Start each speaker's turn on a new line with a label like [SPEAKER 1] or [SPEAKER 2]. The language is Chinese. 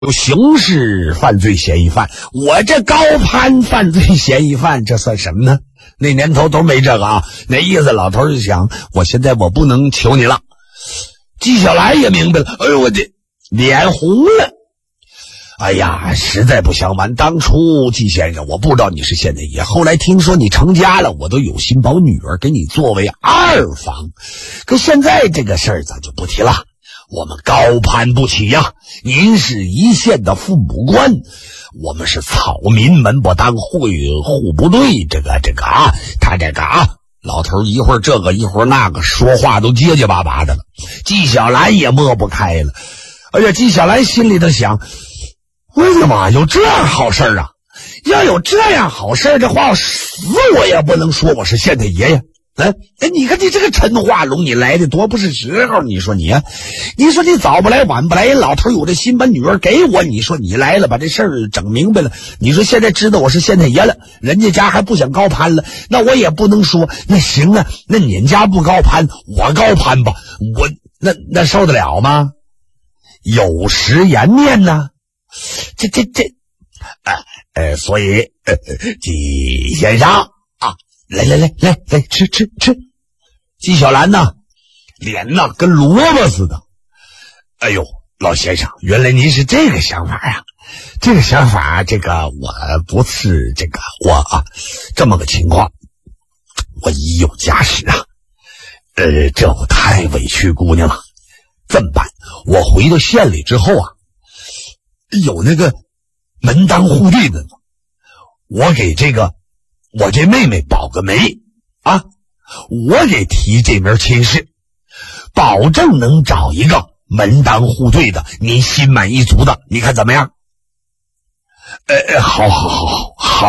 [SPEAKER 1] 有刑事犯罪嫌疑犯，我这高攀犯罪嫌疑犯，这算什么呢？那年头都没这个啊。那意思老头就想，我现在我不能求你了。纪晓岚也明白了，哎呦我这脸红了。哎呀，实在不相瞒，当初纪先生，我不知道你是县太爷，后来听说你成家了，我都有心把我女儿给你作为二房。可现在这个事儿咱就不提了，我们高攀不起呀。您是一县的父母官，我们是草民，门不当户不对，这个啊，他这个啊，老头一会儿这个一会儿那个，说话都结结巴巴的了。纪晓岚也抹不开了。哎呀，纪晓岚心里头想，我的妈，有这样好事啊！要有这样好事的话，死我也不能说我是县太爷呀。你看你这个陈化龙，你来的多不是时候。你说你早不来晚不来，老头有这心把女儿给我，你说你来了把这事儿整明白了，你说现在知道我是县太爷了，人家家还不想高攀了，那我也不能说那行啊，那您家不高攀，我高攀吧，我那受得了吗？有失颜面呢。所以纪先生啊，来，吃。纪晓岚呢，脸呢跟萝卜似的。哎呦，老先生，原来您是这个想法呀！这个想法，这个我不是这个我啊，这么个情况，我已有家室啊，这我太委屈姑娘了。这么办？我回到县里之后啊，有那个门当户对的，我给我这妹妹保个媒啊，我给提这门亲事，保证能找一个门当户对的，您心满意足的，你看怎么样？好，